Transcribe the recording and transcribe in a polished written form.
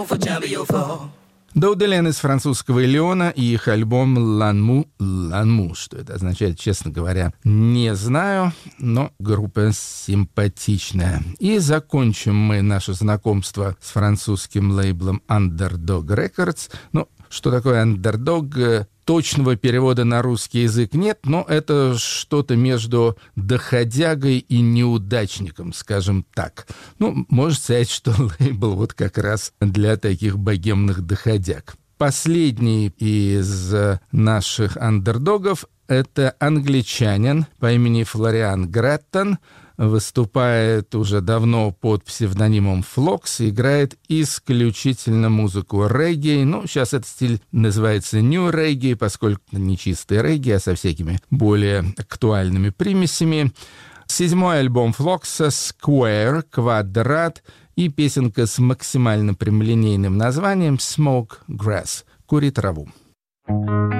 Daudelin из французского Лиона и их альбом «Ланму». Что это означает, честно говоря, не знаю, но группа симпатичная. И закончим мы наше знакомство с французским лейблом Underdog Records. Ну, что такое Underdog? Точного перевода на русский язык нет, но это что-то между доходягой и неудачником, скажем так. Ну, можно сказать, что лейбл вот как раз для таких богемных доходяг. Последний из наших андердогов – это англичанин по имени Флориан Греттон. Выступает уже давно под псевдонимом Флокс, играет исключительно музыку регги. Ну, сейчас этот стиль называется нью регги, поскольку не чистый регги, а со всякими более актуальными примесями. 7-й альбом Флокса «Square», «Квадрат» и песенка с максимально прямолинейным названием «Smoke Grass» — «Кури траву».